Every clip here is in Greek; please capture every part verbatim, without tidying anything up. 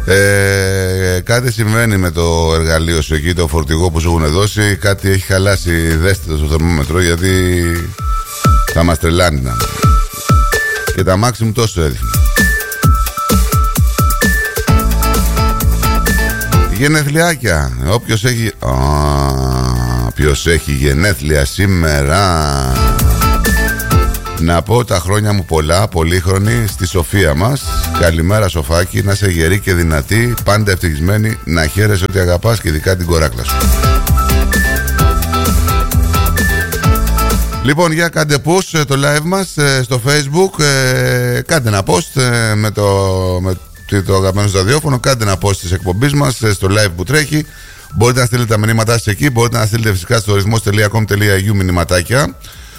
Ε, κάτι συμβαίνει με το εργαλείο σου εκεί, το φορτηγό που σου έχουν δώσει. Κάτι έχει χαλάσει, δέστε το στο θερμόμετρο, γιατί θα μας τρελάνει να. Και τα μάξι μου τόσο έδειχνε. Γενεθλιάκια. Όποιος έχει... Α, ποιος έχει γενέθλια σήμερα? Να πω τα χρόνια μου πολλά, πολύχρονη, στη Σοφία μας. Καλημέρα Σοφάκη, να είσαι γερή και δυνατή, πάντα ευτυχισμένη, να χαίρεσαι ότι αγαπάς και ειδικά την κοράκλα σου. Λοιπόν, για κάντε push το live μας στο Facebook, κάντε ένα post με το, με το αγαπημένο στο ραδιόφωνο, κάντε ένα post της εκπομπής μας στο live που τρέχει. Μπορείτε να στείλετε τα μηνύματά σας εκεί, μπορείτε να στείλετε φυσικά στο ρυθμός τελεία κομ τελεία έι γιου μηνυματάκια.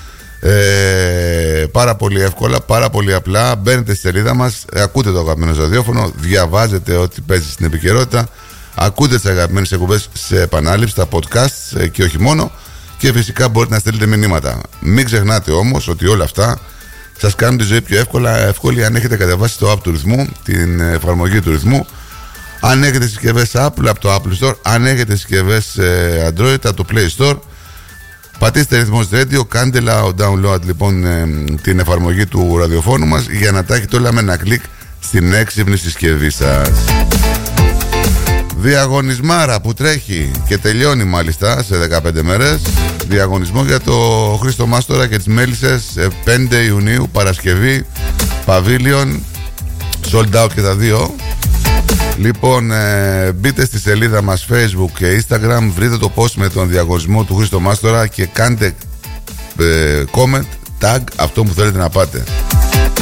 Ε, πάρα πολύ εύκολα, πάρα πολύ απλά. Μπαίνετε στη σελίδα μας, ακούτε το αγαπημένο ραδιόφωνο, διαβάζετε ό,τι παίζει στην επικαιρότητα, ακούτε τις αγαπημένες εκπομπές σε επανάληψη, τα podcast και όχι μόνο. Και φυσικά μπορείτε να στείλετε μηνύματα. Μην ξεχνάτε όμως ότι όλα αυτά σας κάνουν τη ζωή πιο εύκολα, εύκολη αν έχετε κατεβάσει το app του ρυθμού, την εφαρμογή του ρυθμού. Αν έχετε συσκευές Apple από το Apple Store, αν έχετε συσκευές Android από το Play Store, πατήστε ρυθμός Radio, κάντε download λοιπόν την εφαρμογή του ραδιοφώνου μας για να τα έχετε όλα με ένα κλικ στην έξυπνη συσκευή σας. Διαγωνισμάρα που τρέχει και τελειώνει μάλιστα σε δεκαπέντε μέρες. Διαγωνισμό για το Χρήστο Μάστορα και τις Μέλισσες, πέντε Ιουνίου, Παρασκευή, Παβίλιον, sold out και τα δύο. Λοιπόν, ε, μπείτε στη σελίδα μας Facebook και Instagram, βρείτε το post με τον διαγωνισμό του Χρήστο Μάστορα και κάντε ε, comment, tag αυτό που θέλετε να πάτε.